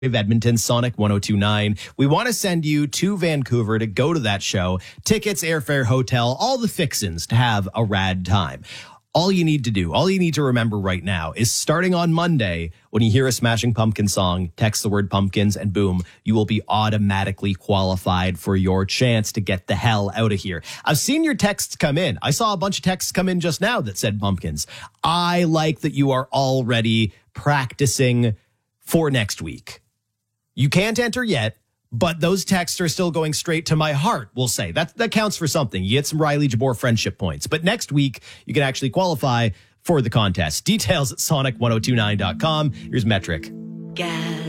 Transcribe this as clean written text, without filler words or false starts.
of Edmonton, Sonic 1029. We want to send you to Vancouver to go to that show. Tickets, airfare, hotel, all the fixins to have a rad time. All you need to remember right now is starting on Monday, when you hear a Smashing Pumpkins song, text the word pumpkins and boom, you will be automatically qualified for your chance to get the hell out of here. I've seen your texts come in. I saw a bunch of texts come in just now that said pumpkins. I like that you are already practicing for next week. You can't enter yet, but those texts are still going straight to my heart, we'll say. That counts for something. You get some Riley Jabor friendship points. But next week, you can actually qualify for the contest. Details at sonic1029.com. Here's Metric.